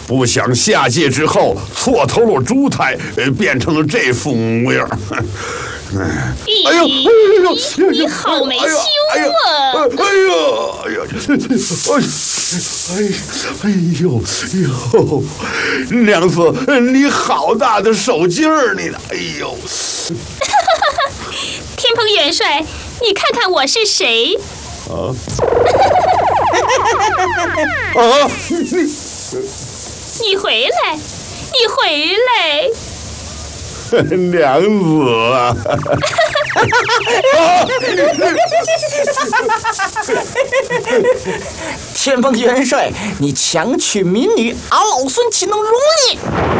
不想下界之后错投了猪胎，变成了这副模样。 哎呦，你好没羞啊！ 娘子，你好大的手劲儿，你！哎呦！ 天蓬元帅，你看看我是谁？你回来，你回来！ 娘子啊！ 天蓬元帅，你强娶民女，俺老孙岂能容你？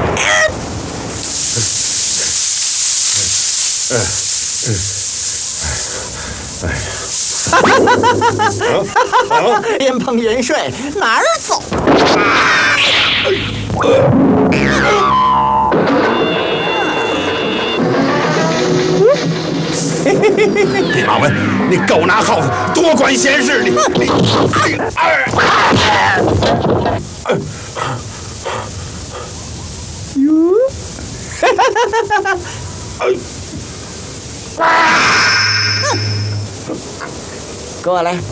天蓬元帅哪儿走？ 弼马温，你狗拿耗子，多管闲事！你过来。